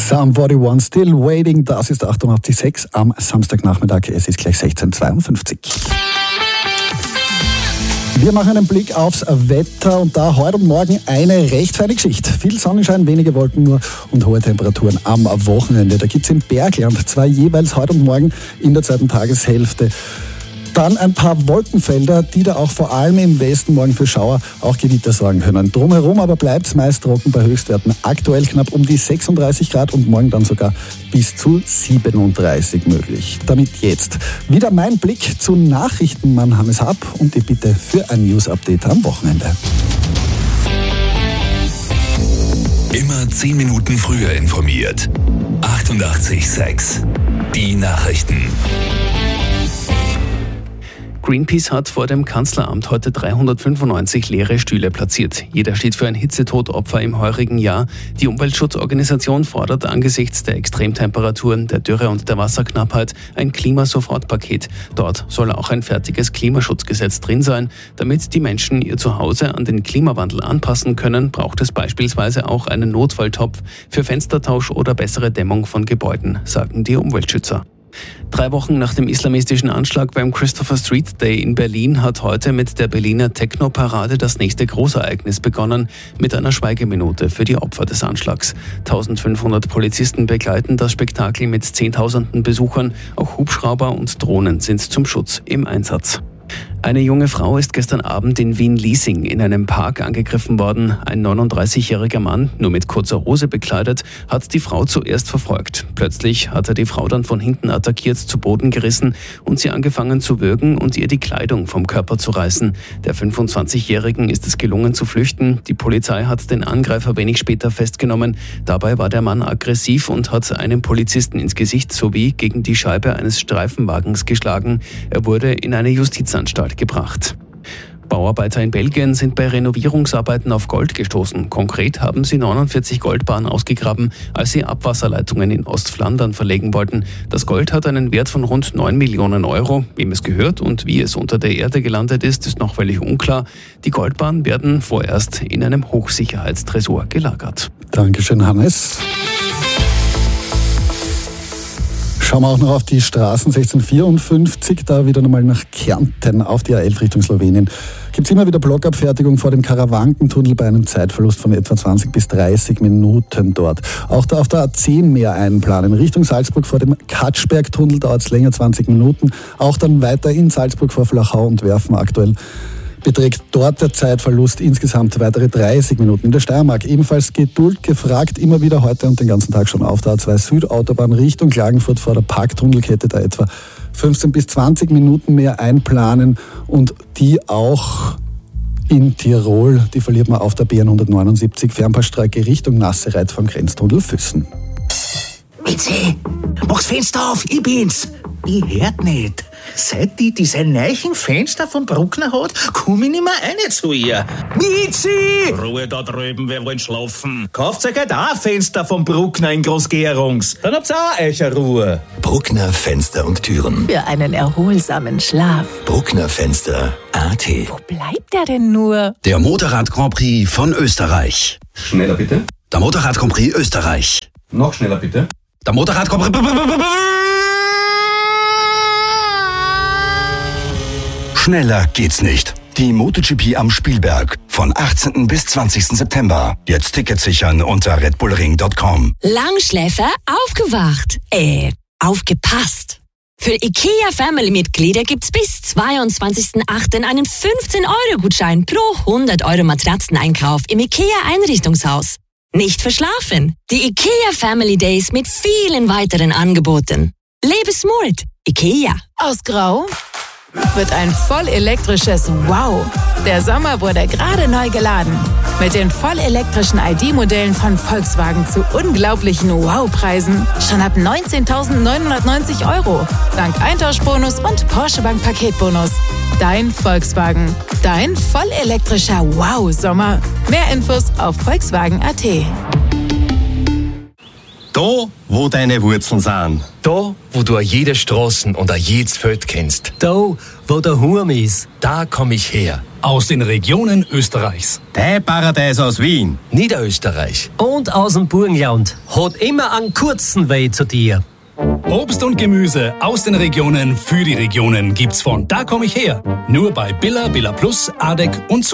Psalm 41, Still Waiting, das ist 88.6 am Samstagnachmittag. Es ist gleich 16.52. Wir machen einen Blick aufs Wetter und da heute und morgen eine recht feine Geschichte. Viel Sonnenschein, wenige Wolken nur und hohe Temperaturen am Wochenende. Da gibt es im Bergland 2 jeweils heute und morgen in der zweiten Tageshälfte. Dann ein paar Wolkenfelder, die da auch vor allem im Westen morgen für Schauer, auch Gewitter sorgen können. Drumherum aber bleibt es meist trocken bei Höchstwerten. Aktuell knapp um die 36 Grad und morgen dann sogar bis zu 37 möglich. Damit jetzt wieder mein Blick zu Nachrichtenmann Hannes Happ und die Bitte für ein News-Update am Wochenende. Immer 10 Minuten früher informiert. 88.6 Die Nachrichten. Greenpeace hat vor dem Kanzleramt heute 395 leere Stühle platziert. Jeder steht für ein Hitzetodopfer im heurigen Jahr. Die Umweltschutzorganisation fordert angesichts der Extremtemperaturen, der Dürre und der Wasserknappheit ein Klimasofortpaket. Dort soll auch ein fertiges Klimaschutzgesetz drin sein. Damit die Menschen ihr Zuhause an den Klimawandel anpassen können, braucht es beispielsweise auch einen Notfalltopf für Fenstertausch oder bessere Dämmung von Gebäuden, sagen die Umweltschützer. 3 Wochen nach dem islamistischen Anschlag beim Christopher Street Day in Berlin hat heute mit der Berliner Techno-Parade das nächste Großereignis begonnen, mit einer Schweigeminute für die Opfer des Anschlags. 1500 Polizisten begleiten das Spektakel mit Zehntausenden Besuchern. Auch Hubschrauber und Drohnen sind zum Schutz im Einsatz. Eine junge Frau ist gestern Abend in Wien-Liesing in einem Park angegriffen worden. Ein 39-jähriger Mann, nur mit kurzer Hose bekleidet, hat die Frau zuerst verfolgt. Plötzlich hat er die Frau dann von hinten attackiert, zu Boden gerissen und sie angefangen zu würgen und ihr die Kleidung vom Körper zu reißen. Der 25-Jährigen ist es gelungen zu flüchten. Die Polizei hat den Angreifer wenig später festgenommen. Dabei war der Mann aggressiv und hat einem Polizisten ins Gesicht sowie gegen die Scheibe eines Streifenwagens geschlagen. Er wurde in eine Justizanstalt gebracht. Bauarbeiter in Belgien sind bei Renovierungsarbeiten auf Gold gestoßen. Konkret haben sie 49 Goldbarren ausgegraben, als sie Abwasserleitungen in Ostflandern verlegen wollten. Das Gold hat einen Wert von rund 9 Millionen Euro. Wem es gehört und wie es unter der Erde gelandet ist noch völlig unklar. Die Goldbarren werden vorerst in einem Hochsicherheitstresor gelagert. Dankeschön, Hannes. Schauen wir auch noch auf die Straßen 1654, da wieder nochmal nach Kärnten auf die A11 Richtung Slowenien. Gibt es immer wieder Blockabfertigung vor dem Karawankentunnel bei einem Zeitverlust von etwa 20 bis 30 Minuten dort. Auch da auf der A10 mehr einplanen. Richtung Salzburg vor dem Katschbergtunnel dauert es länger, 20 Minuten. Auch dann weiter in Salzburg vor Flachau und Werfen aktuell. Beträgt dort der Zeitverlust insgesamt weitere 30 Minuten. In der Steiermark ebenfalls Geduld gefragt, immer wieder heute und den ganzen Tag schon auf der A2 Südautobahn Richtung Klagenfurt vor der Parktunnelkette, da etwa 15 bis 20 Minuten mehr einplanen und die auch in Tirol, die verliert man auf der BN179 Fernpassstrecke Richtung Nassereit vom Grenztunnel Füssen. Mitzi, mach's Fenster auf, ich bin's. Ich hört nicht. Seit die diese neuen Fenster von Bruckner hat, komm ich nicht mehr rein zu ihr. Mitzi! Ruhe da drüben, wir wollen schlafen. Kauft euch halt auch ein Fenster von Bruckner in Großgerungs. Dann habt's auch euch eine Ruhe. Bruckner Fenster und Türen. Für einen erholsamen Schlaf. Bruckner Fenster AT. Wo bleibt er denn nur? Der Motorrad Grand Prix von Österreich. Schneller bitte. Der Motorrad Grand Prix Österreich. Noch schneller bitte. Der Motorrad Grand Prix... Schneller geht's nicht. Die MotoGP am Spielberg von 18. bis 20. September. Jetzt Tickets sichern unter redbullring.com. Langschläfer aufgewacht. Aufgepasst. Für IKEA Family-Mitglieder gibt's bis 22.08. einen 15-Euro-Gutschein pro 100 Euro Matratzeneinkauf im IKEA-Einrichtungshaus. Nicht verschlafen. Die IKEA Family Days mit vielen weiteren Angeboten. Lebe smart. IKEA. Aus Grau wird ein voll elektrisches Wow. Der Sommer wurde gerade neu geladen. Mit den vollelektrischen ID-Modellen von Volkswagen zu unglaublichen Wow-Preisen. Schon ab 19.990 €. Dank Eintauschbonus und Porsche Bank Paketbonus. Dein Volkswagen. Dein vollelektrischer Wow-Sommer. Mehr Infos auf Volkswagen.at. Da, wo deine Wurzeln sind. Da, wo du jede Straßen und jedes Feld kennst. Da, wo der Hurm ist. Da komm ich her. Aus den Regionen Österreichs. Dein Paradies aus Wien. Niederösterreich. Und aus dem Burgenland. Hat immer einen kurzen Weg zu dir. Obst und Gemüse aus den Regionen für die Regionen gibt's von Da komm ich her. Nur bei Billa, Billa Plus, Adek und so.